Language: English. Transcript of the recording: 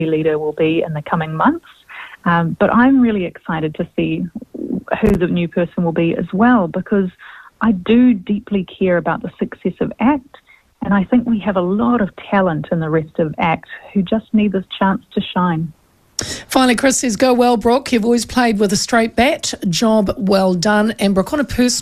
leader will be in the coming months. But I'm really excited to see who the new person will be as well, because I do deeply care about the success of ACT, and I think we have a lot of talent in the rest of ACT who just need this chance to shine. Finally, Chris says, go well, Brooke. You've always played with a straight bat. Job well done. And Brooke, on a personal